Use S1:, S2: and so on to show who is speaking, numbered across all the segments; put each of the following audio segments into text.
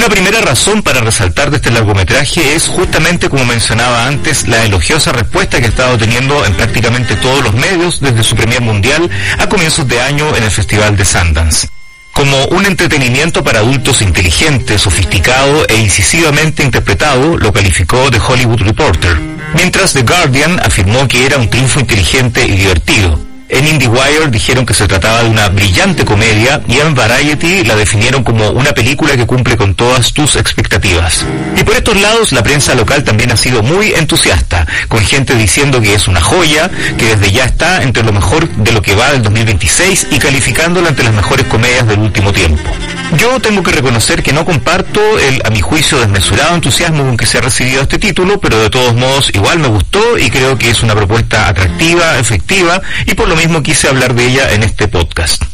S1: Una primera razón para resaltar de este largometraje es justamente, como mencionaba antes, la elogiosa respuesta que ha estado teniendo en prácticamente todos los medios desde su premier mundial a comienzos de año en el Festival de Sundance. Como un entretenimiento para adultos inteligente, sofisticado e incisivamente interpretado, lo calificó The Hollywood Reporter, mientras The Guardian afirmó que era un triunfo inteligente y divertido. En IndieWire dijeron que se trataba de una brillante comedia y en Variety la definieron como una película que cumple con todas tus expectativas. Y por estos lados la prensa local también ha sido muy entusiasta, con gente diciendo que es una joya, que desde ya está entre lo mejor de lo que va del 2026 y calificándola entre las mejores comedias del último tiempo. Yo tengo que reconocer que no comparto el, a mi juicio, desmesurado entusiasmo con que se ha recibido este título, pero de todos modos igual me gustó y creo que es una propuesta atractiva, efectiva, y por lo mismo quise hablar de ella en este podcast.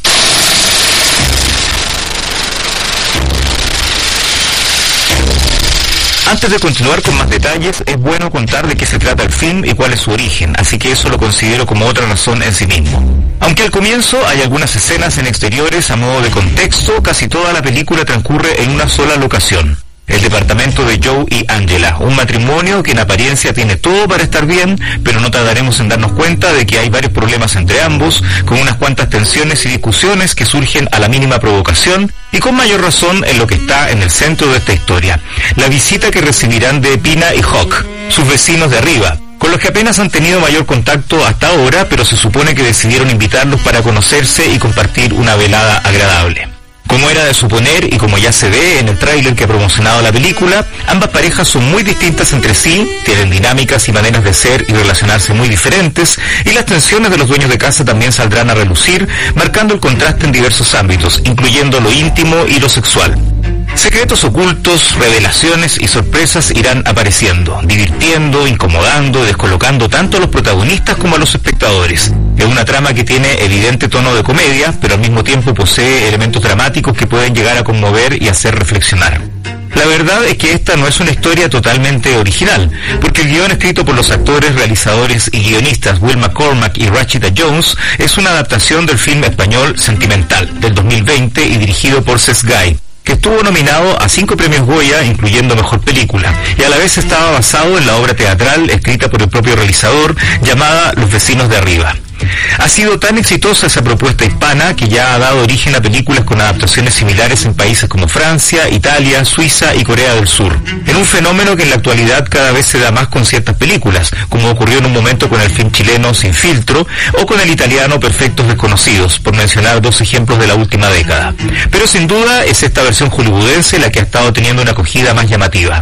S1: Antes de continuar con más detalles, es bueno contar de qué se trata el film y cuál es su origen, así que eso lo considero como otra razón en sí mismo. Aunque al comienzo hay algunas escenas en exteriores a modo de contexto, casi toda la película transcurre en una sola locación: el departamento de Joe y Angela, un matrimonio que en apariencia tiene todo para estar bien, pero no tardaremos en darnos cuenta de que hay varios problemas entre ambos, con unas cuantas tensiones y discusiones que surgen a la mínima provocación, y con mayor razón en lo que está en el centro de esta historia: la visita que recibirán de Pina y Hawk, sus vecinos de arriba, con los que apenas han tenido mayor contacto hasta ahora, pero se supone que decidieron invitarlos para conocerse y compartir una velada agradable. Como era de suponer y como ya se ve en el tráiler que ha promocionado la película, ambas parejas son muy distintas entre sí, tienen dinámicas y maneras de ser y relacionarse muy diferentes, y las tensiones de los dueños de casa también saldrán a relucir, marcando el contraste en diversos ámbitos, incluyendo lo íntimo y lo sexual. Secretos ocultos, revelaciones y sorpresas irán apareciendo, divirtiendo, incomodando, descolocando tanto a los protagonistas como a los espectadores. Es una trama que tiene evidente tono de comedia, pero al mismo tiempo posee elementos dramáticos que pueden llegar a conmover y hacer reflexionar. La verdad es que esta no es una historia totalmente original, porque el guión escrito por los actores, realizadores y guionistas Will McCormack y Rashida Jones es una adaptación del film español Sentimental, del 2020 y dirigido por Sesgay, que estuvo nominado a 5 premios Goya, incluyendo Mejor Película, y a la vez estaba basado en la obra teatral escrita por el propio realizador, llamada Los Vecinos de Arriba. Ha sido tan exitosa esa propuesta hispana que ya ha dado origen a películas con adaptaciones similares en países como Francia, Italia, Suiza y Corea del Sur, en un fenómeno que en la actualidad cada vez se da más con ciertas películas, como ocurrió en un momento con el film chileno Sin Filtro o con el italiano Perfectos Desconocidos, por mencionar dos ejemplos de la última década. Pero sin duda es esta versión hollywoodense la que ha estado teniendo una acogida más llamativa.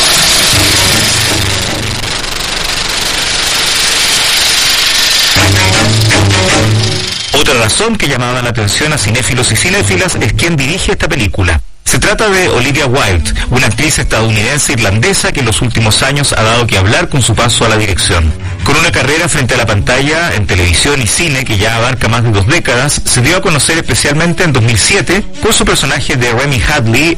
S1: Otra razón que llamaba la atención a cinéfilos y cinéfilas es quién dirige esta película. Se trata de Olivia Wilde, una actriz estadounidense irlandesa que en los últimos años ha dado que hablar con su paso a la dirección. Con una carrera frente a la pantalla en televisión y cine que ya abarca más de 2 décadas, se dio a conocer especialmente en 2007 por su personaje de Remy Hadley